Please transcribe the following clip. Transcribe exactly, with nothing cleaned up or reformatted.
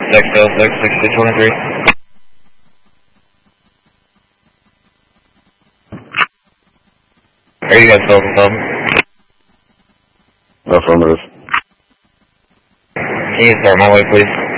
six oh six, sixty twenty-three. Are you guys still confirmed? Affirmative. Can you start my way, please?